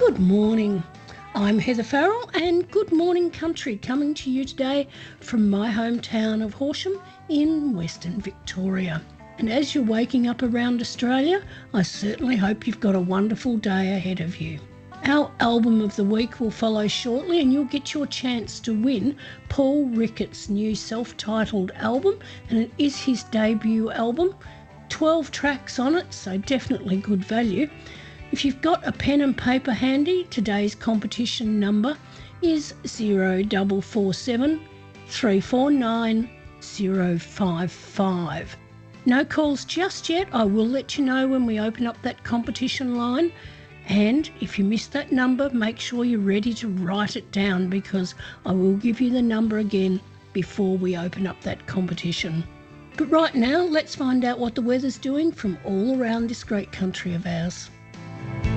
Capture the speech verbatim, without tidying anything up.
Good morning. I'm Heather Farrell and Good Morning Country coming to you today from my hometown of Horsham in Western Victoria. And as you're waking up around Australia, I certainly hope you've got a wonderful day ahead of you. Our album of the week will follow shortly and you'll get your chance to win Paul Ricketts' new self-titled album, and it is his debut album. twelve tracks on it, so definitely good value. If you've got a pen and paper handy, today's competition number is zero four four seven, three four nine, zero five five. No calls just yet. I will let you know when we open up that competition line. And if you missed that number, make sure you're ready to write it down, because I will give you the number again before we open up that competition. But right now, let's find out what the weather's doing from all around this great country of ours.